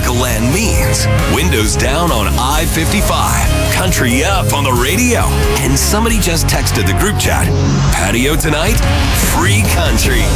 Michael Land means windows down on I-55, country up on the radio, and somebody just texted the group chat, patio tonight, free country.